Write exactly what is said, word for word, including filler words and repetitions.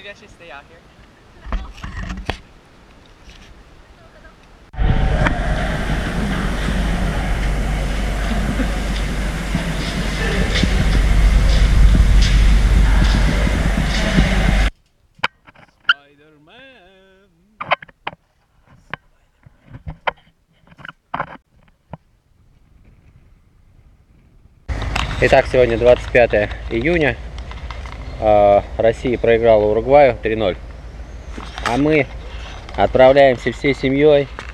maybe I should stay out here. Итак, сегодня двадцать пятое июня. Россия проиграла Уругваю три ноль. А мы отправляемся всей семьей